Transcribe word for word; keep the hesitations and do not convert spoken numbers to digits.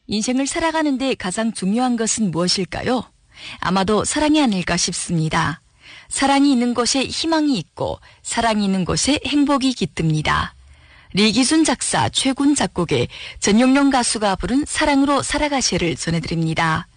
인생을 살아가는데 가장 중요한 것은 무엇일까요? 아마도 사랑이 아닐까 싶습니다. 사랑이 있는 곳에 희망이 있고 사랑이 있는 곳에 행복이 깃듭니다. 리기순 작사, 최군 작곡의 전용룡 가수가 부른 사랑으로 살아가시를 전해드립니다.